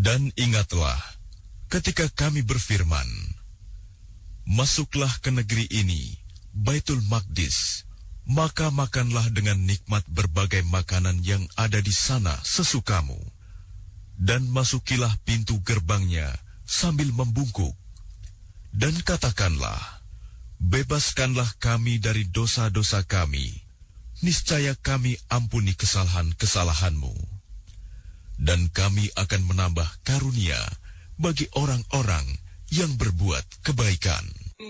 Dan ingatlah ketika kami berfirman, masuklah ke negeri ini, Baitul Maqdis, maka makanlah dengan nikmat berbagai makanan yang ada di sana sesukamu. Dan masukilah pintu gerbangnya sambil membungkuk. Dan katakanlah, bebaskanlah kami dari dosa-dosa kami, niscaya kami ampuni kesalahan-kesalahanmu. Dan kami akan menambah karunia bagi orang-orang yang berbuat kebaikan.